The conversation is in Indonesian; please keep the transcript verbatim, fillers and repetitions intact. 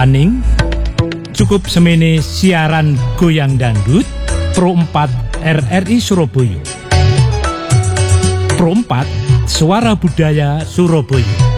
Taning cukup semene siaran goyang dangdut Pro empat R R I Surabaya. Pro empat Suara Budaya Surabaya.